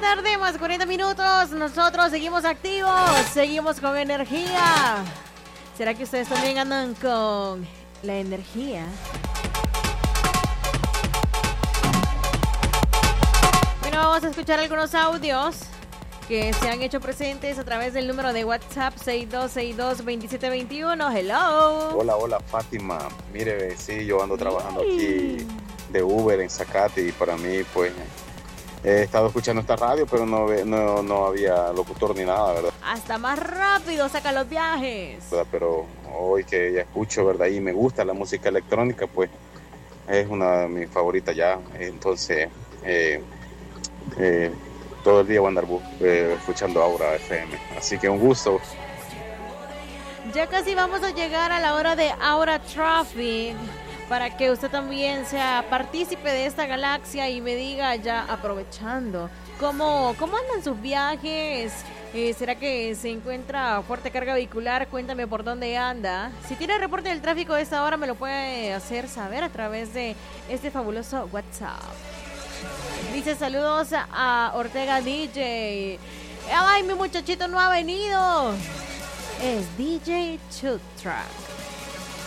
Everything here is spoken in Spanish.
tarde, más 40 minutos. Nosotros seguimos activos, seguimos con energía. ¿Será que ustedes también andan con la energía? Bueno, vamos a escuchar algunos audios que se han hecho presentes a través del número de WhatsApp 6262-2721. Hello. Hola, Fátima. Mire, sí, yo ando trabajando aquí de Uber en Zacate y para mí, pues, he estado escuchando esta radio, pero no había locutor ni nada, ¿verdad? Hasta más rápido saca los viajes. Pero hoy que ya escucho, ¿verdad? Y me gusta la música electrónica, pues, es una de mis favoritas ya. Entonces, todo el día voy a andar escuchando Aura FM. Así que un gusto. Ya casi vamos a llegar a la hora de Aura Traffic para que usted también sea partícipe de esta galaxia y me diga ya aprovechando cómo andan sus viajes. ¿Será que se encuentra fuerte carga vehicular? Cuéntame por dónde anda. Si tiene reporte del tráfico de esta hora me lo puede hacer saber a través de este fabuloso WhatsApp. Dice saludos a Ortega DJ. Ay, mi muchachito no ha venido. Es DJ Chut Track.